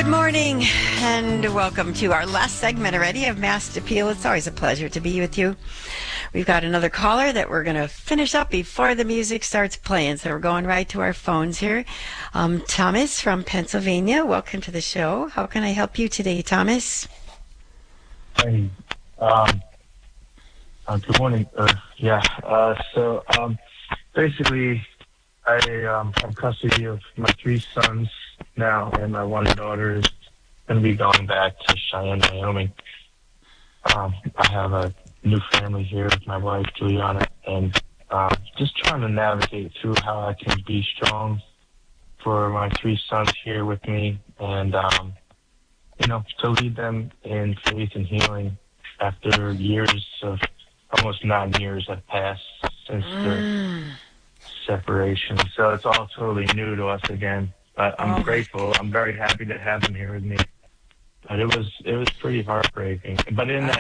Morning and welcome to our last segment already of Mass Appeal. It's always a pleasure to be with you. We've got another caller that we're going to finish up before the music starts playing, so we're going right to our phones here. Thomas from Pennsylvania, welcome to the show. How can I help you today, Thomas? Hey, good morning. Basically, I have custody of my 3 sons now, and my 1 daughter is going to be going back to Cheyenne, Wyoming. I have a new family here with my wife, Juliana, and just trying to navigate through how I can be strong for my 3 sons here with me and, to lead them in faith and healing after years of, almost 9 years have passed since their separation. So it's all totally new to us again. But I'm grateful. I'm very happy to have them here with me. But it was pretty heartbreaking. But in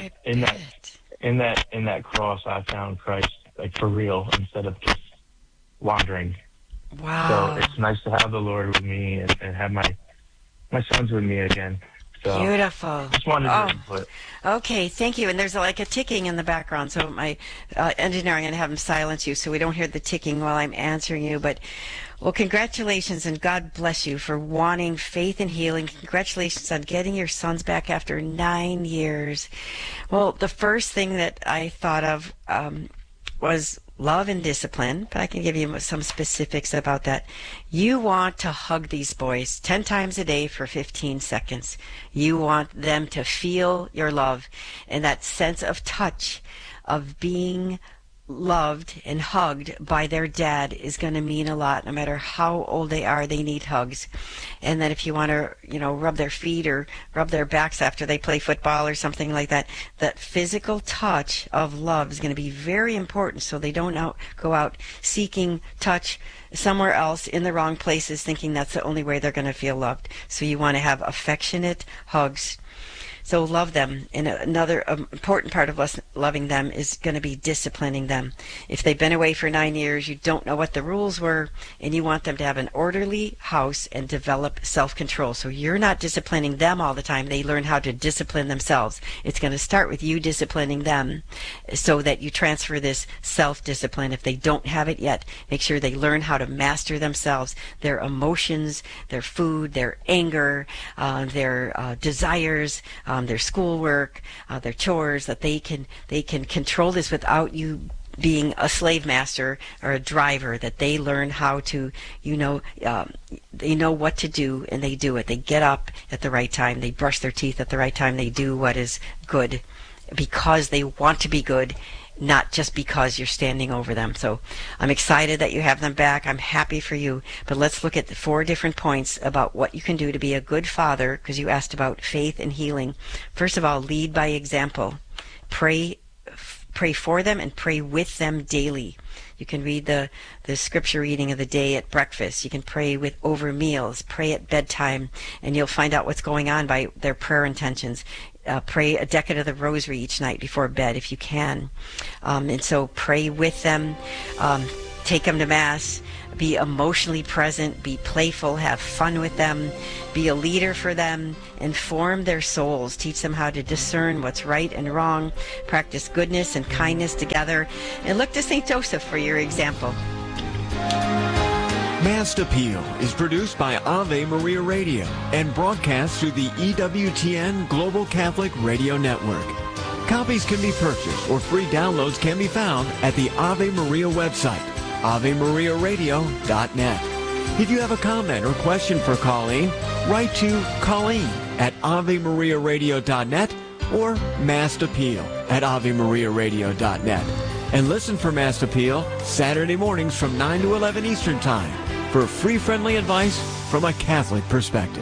that cross, I found Christ, like, for real, instead of just wandering. Wow. So it's nice to have the Lord with me and have my sons with me again. So beautiful. Just wanted to input. Okay, thank you. And there's like a ticking in the background, so my engineer, I'm going to have him silence you so we don't hear the ticking while I'm answering you. But, well, congratulations and God bless you for wanting faith and healing. Congratulations on getting your sons back after 9 years. Well, the first thing that I thought of was love and discipline, but I can give you some specifics about that. You want to hug these boys 10 times a day for 15 seconds. You want them to feel your love, and that sense of touch, of being loved and hugged by their dad is going to mean a lot. No matter how old they are, they need hugs. And then if you want to, rub their feet or rub their backs after they play football or something like that, that physical touch of love is going to be very important, so they don't go out seeking touch somewhere else in the wrong places, thinking that's the only way they're going to feel loved. So you want to have affectionate hugs. So love them. And another important part of us loving them is going to be disciplining them. If they've been away for 9 years, you don't know what the rules were, and you want them to have an orderly house and develop self-control. So you're not disciplining them all the time. They learn how to discipline themselves. It's going to start with you disciplining them so that you transfer this self-discipline. If they don't have it yet, make sure they learn how to master themselves, their emotions, their food, their anger, their desires, their schoolwork, their chores, that they can control this without you being a slave master or a driver, that they learn how to, they know what to do and they do it. They get up at the right time. They brush their teeth at the right time. They do what is good because they want to be good, not just because you're standing over them. So I'm excited that you have them back. I'm happy for you. But let's look at the 4 different points about what you can do to be a good father, because you asked about faith and healing. First of all, lead by example. Pray for them and pray with them daily. You can read the scripture reading of the day at breakfast. You can pray over meals, pray at bedtime, and you'll find out what's going on by their prayer intentions. Pray a decade of the rosary each night before bed if you can. And so pray with them, take them to Mass, be emotionally present, be playful, have fun with them, be a leader for them, inform their souls, teach them how to discern what's right and wrong, practice goodness and kindness together, and look to St. Joseph for your example. Mass Appeal is produced by Ave Maria Radio and broadcast through the EWTN Global Catholic Radio Network. Copies can be purchased or free downloads can be found at the Ave Maria website, AveMariaRadio.net. If you have a comment or question for Colleen, write to Colleen at AveMariaRadio.net or Mass Appeal at AveMariaRadio.net. And listen for Mass Appeal Saturday mornings from 9 to 11 Eastern Time for free, friendly advice from a Catholic perspective.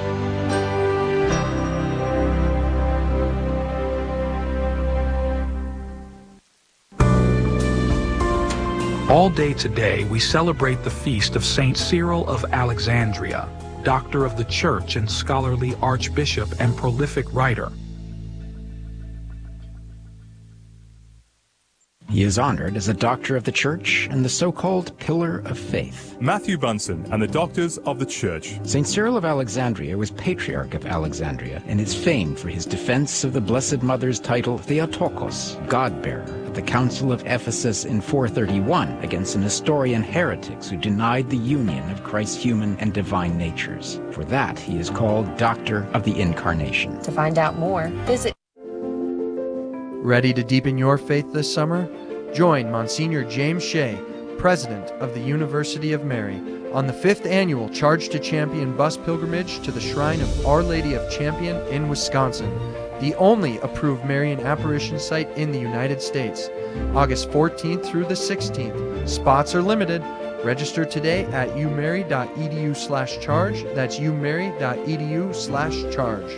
All day today, we celebrate the feast of St. Cyril of Alexandria, doctor of the Church and scholarly archbishop and prolific writer. He is honored as a Doctor of the Church and the so-called Pillar of Faith. Matthew Bunsen and the Doctors of the Church. St. Cyril of Alexandria was Patriarch of Alexandria and is famed for his defense of the Blessed Mother's title Theotokos, God-bearer, at the Council of Ephesus in 431 against the Nestorian heretics who denied the union of Christ's human and divine natures. For that, he is called Doctor of the Incarnation. To find out more, visit. Ready to deepen your faith this summer? Join Monsignor James Shea, President of the University of Mary, on the 5th annual Charge to Champion bus pilgrimage to the Shrine of Our Lady of Champion in Wisconsin, the only approved Marian apparition site in the United States. August 14th through the 16th. Spots are limited. Register today at umary.edu/charge. That's umary.edu/charge.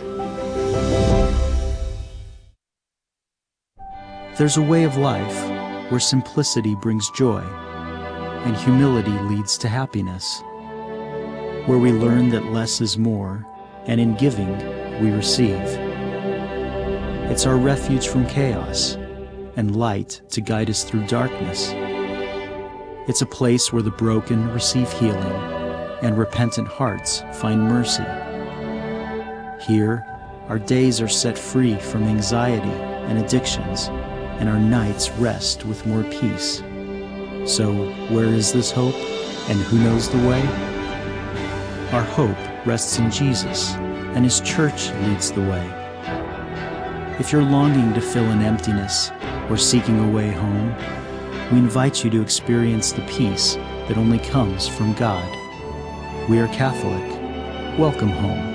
There's a way of life where simplicity brings joy and humility leads to happiness, where we learn that less is more, and in giving we receive. It's our refuge from chaos and light to guide us through darkness. It's a place where the broken receive healing and repentant hearts find mercy. Here, our days are set free from anxiety and addictions, and our nights rest with more peace. So, where is this hope, and who knows the way? Our hope rests in Jesus, and His church leads the way. If you're longing to fill an emptiness or seeking a way home, we invite you to experience the peace that only comes from God. We are Catholic. Welcome home.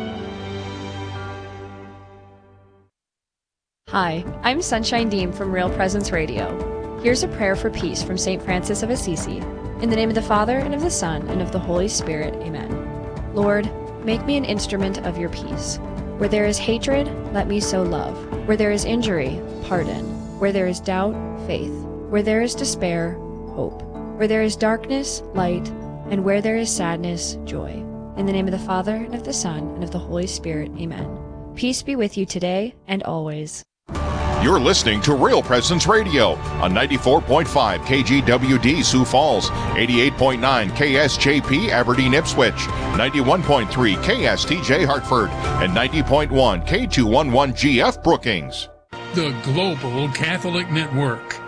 Hi, I'm Sunshine Deem from Real Presence Radio. Here's a prayer for peace from St. Francis of Assisi. In the name of the Father, and of the Son, and of the Holy Spirit, amen. Lord, make me an instrument of your peace. Where there is hatred, let me sow love. Where there is injury, pardon. Where there is doubt, faith. Where there is despair, hope. Where there is darkness, light. And where there is sadness, joy. In the name of the Father, and of the Son, and of the Holy Spirit, amen. Peace be with you today and always. You're listening to Real Presence Radio on 94.5 KGWD Sioux Falls, 88.9 KSJP Aberdeen Ipswich, 91.3 KSTJ Hartford, and 90.1 K211GF Brookings. The Global Catholic Network.